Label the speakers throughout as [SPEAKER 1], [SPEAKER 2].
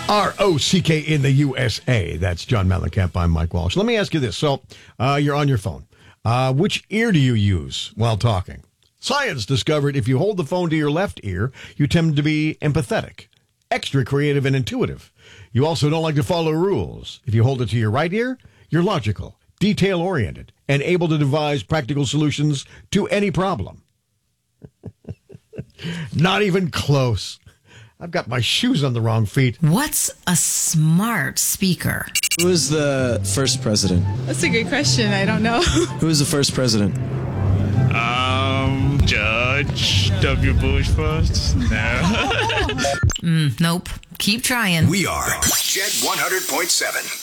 [SPEAKER 1] ROCK in the USA. That's John Mellencamp. I'm Mike Walsh. Let me ask you this. So, you're on your phone. Which ear do you use while talking? Science discovered if you hold the phone to your left ear, you tend to be empathetic, extra creative, and intuitive. You also don't like to follow rules. If you hold it to your right ear, you're logical, detail-oriented, and able to devise practical solutions to any problem. Not even close. I've got my shoes on the wrong feet.
[SPEAKER 2] What's a smart speaker?
[SPEAKER 3] Who was the first president?
[SPEAKER 4] That's a good question. I don't know.
[SPEAKER 3] Who was the first president?
[SPEAKER 5] George W. Bush first? No.
[SPEAKER 2] Nope. Keep trying.
[SPEAKER 6] We are Jet 100.7.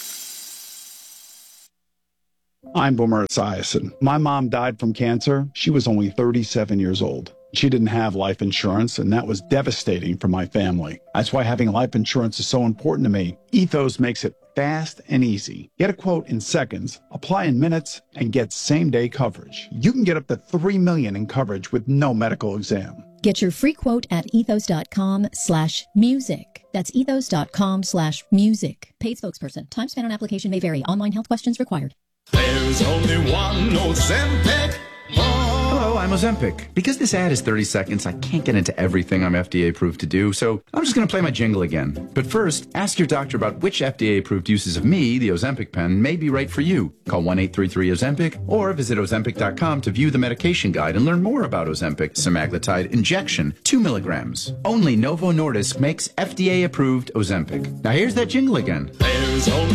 [SPEAKER 7] I'm Boomer Esiason. My mom died from cancer. She was only 37 years old. She didn't have life insurance, and that was devastating for my family. That's why having life insurance is so important to me. Ethos makes it fast and easy. Get a quote in seconds, apply in minutes, and get same-day coverage. You can get up to $3 million in coverage with no medical exam.
[SPEAKER 8] Get your free quote at ethos.com/music. That's ethos.com/music. Paid spokesperson. Time spent on application may vary. Online health questions required.
[SPEAKER 9] There's only one Ozempic.
[SPEAKER 10] Hello, I'm Ozempic. Because this ad is 30 seconds, I can't get into everything I'm FDA approved to do, so I'm just going to play my jingle again. But first, ask your doctor about which FDA approved uses of me, the Ozempic pen, may be right for you. Call 1-833-OZEMPIC or visit Ozempic.com to view the medication guide and learn more about Ozempic semaglutide injection, 2 milligrams. Only Novo Nordisk makes FDA approved Ozempic. Now here's that jingle again.
[SPEAKER 9] There's only